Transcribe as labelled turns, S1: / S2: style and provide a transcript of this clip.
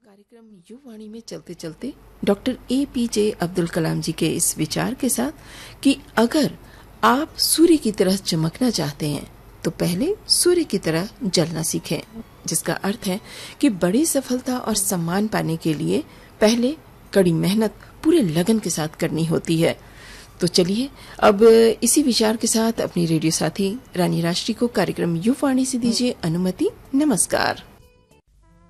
S1: कार्यक्रम युवाणी में चलते चलते डॉक्टर APJ अब्दुल कलाम जी के इस विचार के साथ कि अगर आप सूर्य की तरह चमकना चाहते हैं तो पहले सूर्य की तरह जलना सीखें, जिसका अर्थ है कि बड़ी सफलता और सम्मान पाने के लिए पहले कड़ी मेहनत पूरे लगन के साथ करनी होती है। तो चलिए अब इसी विचार के साथ अपनी रेडियो साथी रानी राष्ट्री को कार्यक्रम युवाणी से दीजिए अनुमति। नमस्कार।